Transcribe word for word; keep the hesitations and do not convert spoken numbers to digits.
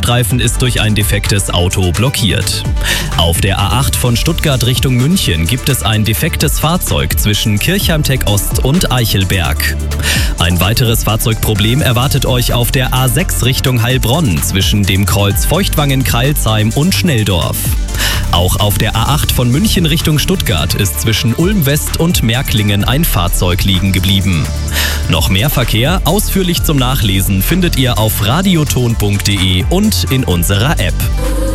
Mittelstreifen ist durch ein defektes Auto blockiert. Auf der A acht von Stuttgart Richtung München gibt es ein defektes Fahrzeug zwischen Kirchheim-Tech Ost und Eichelberg. Ein weiteres Fahrzeugproblem erwartet euch auf der A sechs Richtung Heilbronn zwischen dem Kreuz Feuchtwangen-Kreilsheim und Schnelldorf. Auch auf der A acht von München Richtung Stuttgart ist zwischen Ulm West und Märklingen ein Fahrzeug liegen geblieben. Noch mehr Verkehr, ausführlich zum Nachlesen, findet ihr auf radioton punkt de und in unserer App.